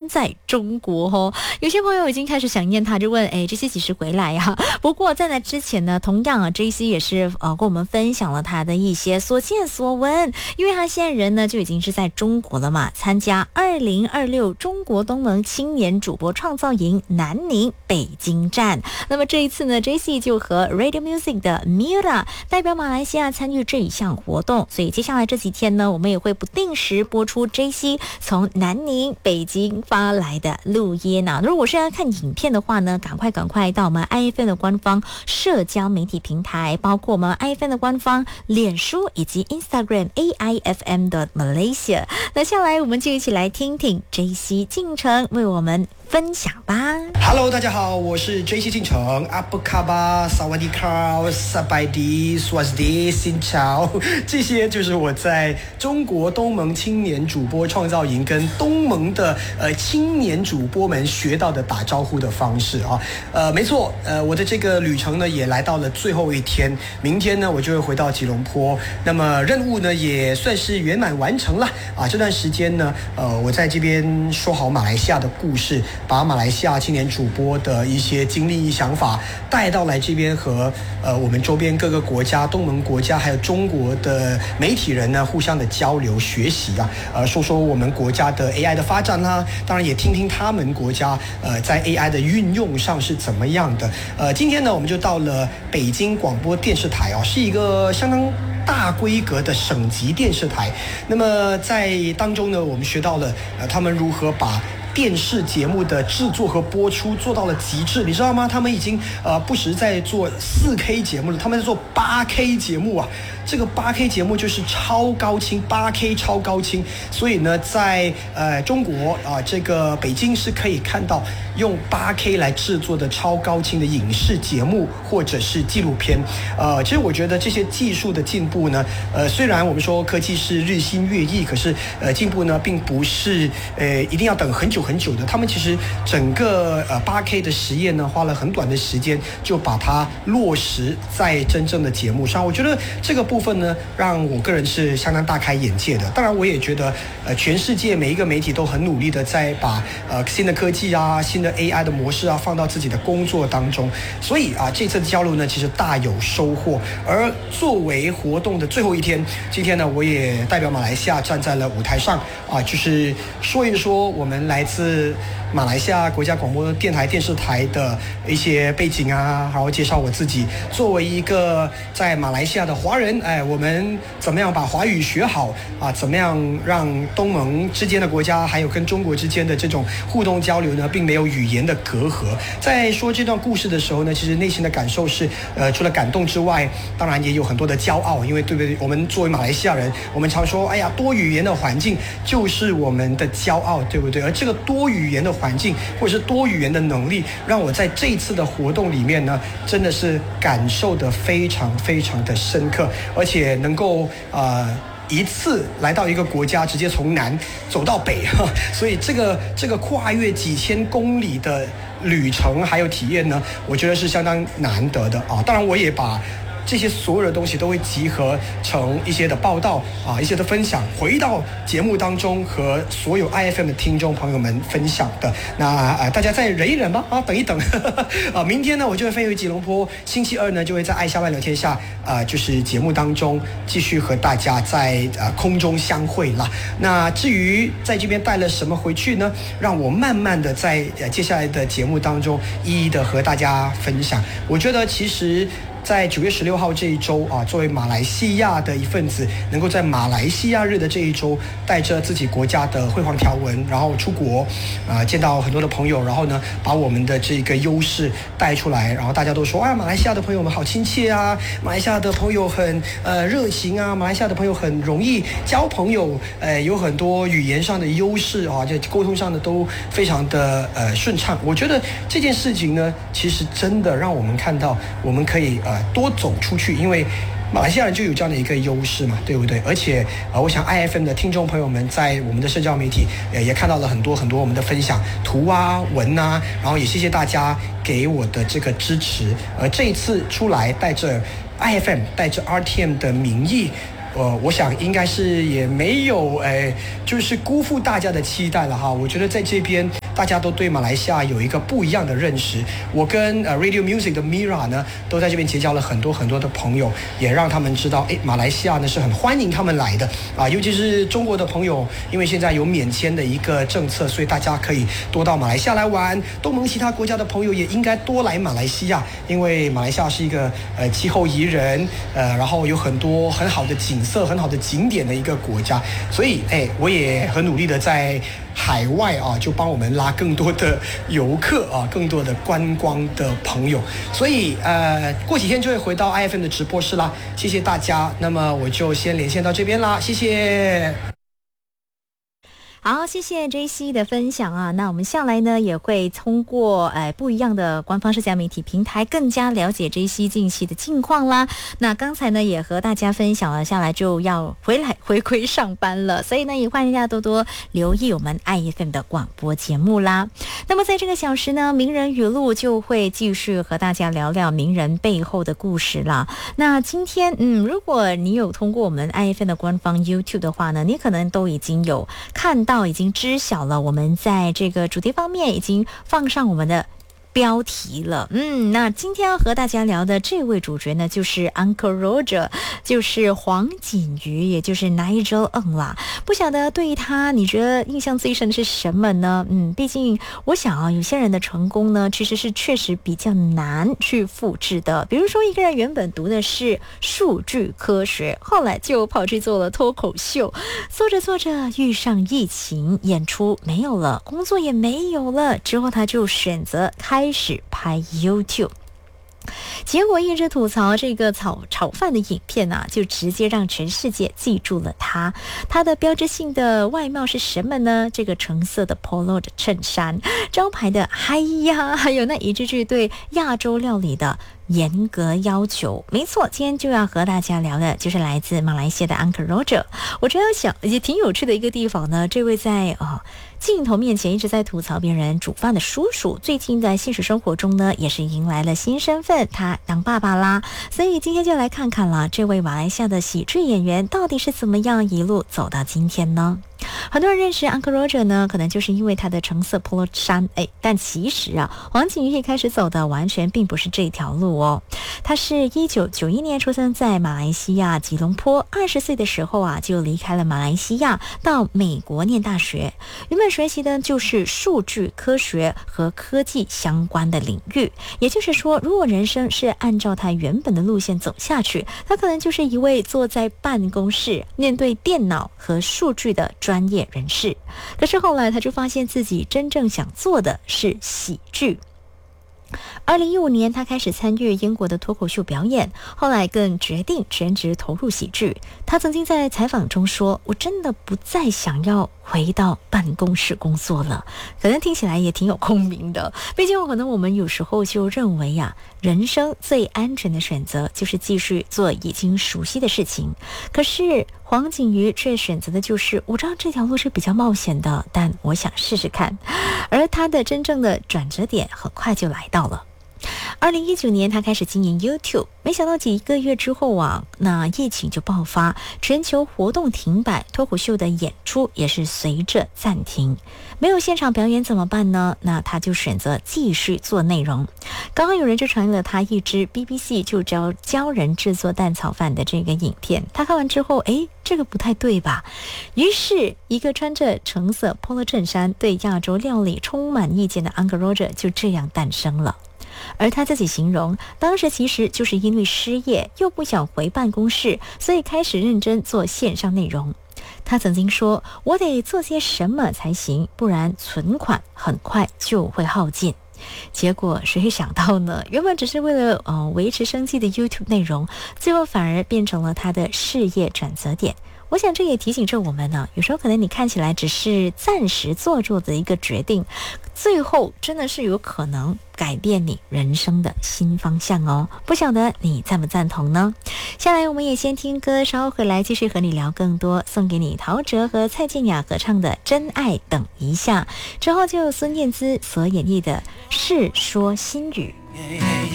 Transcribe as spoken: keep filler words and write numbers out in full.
在中国哦。有些朋友已经开始想念他，就问哎，这些几时回来呀？不过在那之前呢，同样啊 J C 也是呃跟我们分享了他的一些所见所闻，因为他现在人呢就已经是在中国了嘛，参加二零二六中国东盟青年主播创造营南宁北京站。那么这一次呢 J C 就和 Radio Music 的 Mira 代表马来西亚参与这一项活动，所以接下来这几天呢，我们也会不定时播出 J C 从南宁北京发来的录音啊。如果是要看影片的话呢，赶快赶快到我们 I F M 的官方社交媒体平台，包括我们 I F M 的官方脸书以及 Instagram A I F M 的 Malaysia。 那下来我们就一起来听听 J C 进城为我们分享吧。 Hello， 大家好，我是 J C 进城。阿布卡巴、萨瓦迪卡、萨拜迪、斯瓦斯迪、新潮，这些就是我在中国东盟青年主播创造营跟东盟的呃青年主播们学到的打招呼的方式啊。呃，没错，呃，我的这个旅程呢也来到了最后一天，明天呢我就会回到吉隆坡。那么任务呢也算是圆满完成了啊。这段时间呢，呃，我在这边说好马来西亚的故事。把马来西亚青年主播的一些经历想法带到来这边，和呃我们周边各个国家、东盟国家还有中国的媒体人呢互相的交流学习啊，呃说说我们国家的 A I 的发展啦、啊，当然也听听他们国家呃在 A I 的运用上是怎么样的。呃，今天呢我们就到了北京广播电视台啊，是一个相当大规格的省级电视台。那么在当中呢，我们学到了呃他们如何把电视节目的制作和播出做到了极致，你知道吗？他们已经呃不时在做 四 K 节目了，他们在做 八 K 节目啊。这个 八 K 节目就是超高清 ，八 K 超高清，所以呢，在呃中国啊、呃，这个北京是可以看到用 八 K 来制作的超高清的影视节目或者是纪录片。呃，其实我觉得这些技术的进步呢，呃，虽然我们说科技是日新月异，可是呃进步呢并不是呃一定要等很久很久的。他们其实整个呃 八 K 的实验呢，花了很短的时间就把它落实在真正的节目上。我觉得这个部分呢，让我个人是相当大开眼界的。当然，我也觉得呃全世界每一个媒体都很努力的在把呃新的科技啊、新的 A I 的模式啊放到自己的工作当中。所以啊，这次的交流呢，其实大有收获。而作为活动的最后一天，今天呢，我也代表马来西亚站在了舞台上啊，就是说一说我们来自马来西亚国家广播电台电视台的一些背景啊，然后介绍我自己作为一个在马来西亚的华人，哎，我们怎么样把华语学好啊？怎么样让东盟之间的国家还有跟中国之间的这种互动交流呢，并没有语言的隔阂。在说这段故事的时候呢，其实内心的感受是，呃，除了感动之外，当然也有很多的骄傲，因为对不对？我们作为马来西亚人，我们常说，哎呀，多语言的环境就是我们的骄傲，对不对？而这个多语言的环境或者是多语言的能力，让我在这一次的活动里面呢，真的是感受得非常非常的深刻，而且能够呃一次来到一个国家，直接从南走到北，所以这个这个跨越几千公里的旅程还有体验呢，我觉得是相当难得的啊。当然，我也把这些所有的东西都会集合成一些的报道啊，一些的分享，回到节目当中和所有 I F M 的听众朋友们分享的。那呃，大家再忍一忍吧，啊，等一等啊，明天呢我就会飞回吉隆坡，星期二呢就会在爱下万聊天下啊、呃，就是节目当中继续和大家在呃空中相会啦。那至于在这边带了什么回去呢？让我慢慢的在呃接下来的节目当中一一的和大家分享。我觉得其实在九月十六号这一周啊，作为马来西亚的一份子，能够在马来西亚日的这一周，带着自己国家的辉煌条纹，然后出国啊，见到很多的朋友，然后呢，把我们的这个优势带出来，然后大家都说啊，马来西亚的朋友们好亲切啊，马来西亚的朋友很呃热情啊，马来西亚的朋友很容易交朋友，呃，有很多语言上的优势啊，这沟通上的都非常的呃顺畅。我觉得这件事情呢，其实真的让我们看到，我们可以呃多走出去，因为马来西亚人就有这样的一个优势嘛，对不对？而且呃，我想 I F M 的听众朋友们在我们的社交媒体也也看到了很多很多我们的分享图啊文啊，然后也谢谢大家给我的这个支持。而这一次出来带着 I F M 带着 R T M 的名义，呃，我想应该是也没有哎，就是辜负大家的期待了哈。我觉得在这边大家都对马来西亚有一个不一样的认识。我跟呃 Radio Music 的 Mira 呢，都在这边结交了很多很多的朋友，也让他们知道，哎，马来西亚呢是很欢迎他们来的啊，尤其是中国的朋友，因为现在有免签的一个政策，所以大家可以多到马来西亚来玩。东盟其他国家的朋友也应该多来马来西亚，因为马来西亚是一个呃气候宜人，呃，然后有很多很好的景色、很好的景点的一个国家，所以哎，我也很努力的在海外啊，就帮我们拉更多的游客啊，更多的观光的朋友。所以呃，过几天就会回到 I F M 的直播室啦。谢谢大家，那么我就先连线到这边啦，谢谢。 好，谢谢 J C 的分享啊。那我们下来呢，也会通过呃不一样的官方社交媒体平台，更加了解 J C 近期的近况啦。那刚才呢，也和大家分享了，下来就要回来回归上班了，所以呢，也欢迎大家多多留意我们 I F M 的广播节目啦。那么在这个小时呢，名人语录就会继续和大家聊聊名人背后的故事啦。那今天，嗯，如果你有通过我们 I F M 的官方 YouTube 的话呢，你可能都已经有看到。到已经知晓了，我们在这个主题方面已经放上我们的标题了。嗯，那今天要和大家聊的这位主角呢，就是 Uncle Roger， 就是黄锦瑜，也就是 Nigel Ng 啦。不晓得对于他，你觉得印象最深的是什么呢？嗯，毕竟我想啊，有些人的成功呢，其实是确实比较难去复制的。比如说，一个人原本读的是数据科学，后来就跑去做了脱口秀，做着做着遇上疫情，演出没有了，工作也没有了，之后他就选择开开始拍 YouTube， 结果一直吐槽这个炒炒饭的影片啊，就直接让全世界记住了他。他的标志性的外貌是什么呢？这个橙色的 polo 的衬衫，招牌的嗨呀，还有那一句句对亚洲料理的严格要求。没错，今天就要和大家聊的就是来自马来西亚的 Uncle Roger。 我觉得想也挺有趣的一个地方呢，这位在哦镜头面前一直在吐槽别人煮饭的叔叔，最近在现实生活中呢，也是迎来了新身份，他当爸爸啦。所以今天就来看看了，这位马来西亚的喜剧演员到底是怎么样一路走到今天呢？很多人认识 Uncle Roger 呢，可能就是因为他的橙色 polo 衫，哎，但其实啊，黄锦瑜一开始走的完全并不是这条路哦。他是一九九一年出生在马来西亚吉隆坡，二十岁的时候啊，就离开了马来西亚，到美国念大学。原本学习的就是数据科学和科技相关的领域，也就是说，如果人生是按照他原本的路线走下去，他可能就是一位坐在办公室面对电脑和数据的专业人士。可是后来他就发现自己真正想做的是喜剧。二零一五年，他开始参与英国的脱口秀表演，后来更决定全职投入喜剧。他曾经在采访中说：“我真的不再想要回到办公室工作了。”可能听起来也挺有共鸣的，毕竟可能我们有时候就认为呀、啊，人生最安全的选择就是继续做已经熟悉的事情。可是黄锦瑜却选择的就是我知道这条路是比较冒险的，但我想试试看。而他的真正的转折点很快就来到了。二零一九年，他开始经营 YouTube， 没想到几个月之后啊，那疫情就爆发，全球活动停摆，脱口秀的演出也是随着暂停。没有现场表演怎么办呢？那他就选择继续做内容。刚刚有人就传了他一支 B B C 就教教人制作蛋炒饭的这个影片，他看完之后，诶，这个不太对吧？于是一个穿着橙色 polo 衬衫，对亚洲料理充满意见的 Uncle Roger 就这样诞生了。而他自己形容，当时其实就是因为失业，又不想回办公室，所以开始认真做线上内容。他曾经说：“我得做些什么才行，不然存款很快就会耗尽。”结果谁会想到呢？原本只是为了呃维持生计的 YouTube 内容，最后反而变成了他的事业转折点。我想这也提醒着我们呢，有时候可能你看起来只是暂时做做的一个决定，最后真的是有可能改变你人生的新方向哦。不晓得你赞不赞同呢？下来我们也先听歌，稍后回来继续和你聊更多。送给你陶喆和蔡健雅合唱的《真爱等一下》，之后就有孙燕姿所演绎的《世说新语》。